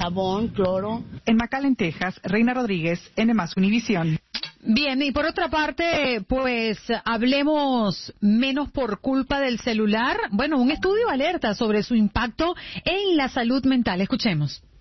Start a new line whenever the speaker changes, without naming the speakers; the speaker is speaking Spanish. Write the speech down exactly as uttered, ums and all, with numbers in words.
jabón, cloro.
En McAllen, Texas, Reina Rodríguez, N más Univisión.
Bien, y por otra parte, pues hablemos menos por culpa del celular. Bueno, un estudio alerta sobre su impacto en la salud mental. Escuchemos.